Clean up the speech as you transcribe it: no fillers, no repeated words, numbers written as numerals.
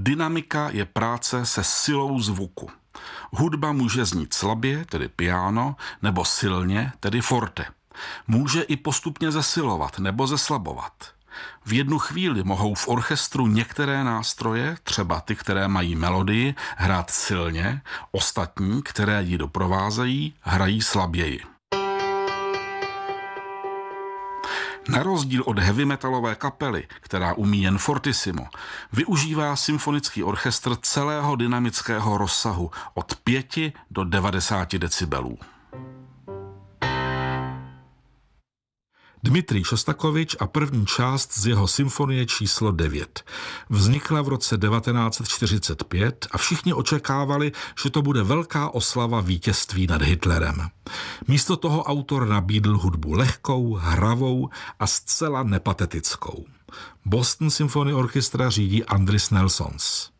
Dynamika je práce se silou zvuku. Hudba může znít slabě, tedy piano, nebo silně, tedy forte. Může i postupně zesilovat nebo zeslabovat. V jednu chvíli mohou v orchestru některé nástroje, třeba ty, které mají melodii, hrát silně, ostatní, které ji doprovázejí, hrají slaběji. Na rozdíl od heavy metalové kapely, která umí jen fortissimo, využívá symfonický orchestr celého dynamického rozsahu od 5 do 90 decibelů. Dmitrij Šostakovič a první část z jeho symfonie číslo 9. Vznikla v roce 1945 a všichni očekávali, že to bude velká oslava vítězství nad Hitlerem. Místo toho autor nabídl hudbu lehkou, hravou a zcela nepatetickou. Boston Symphony Orchestra řídí Andris Nelsons.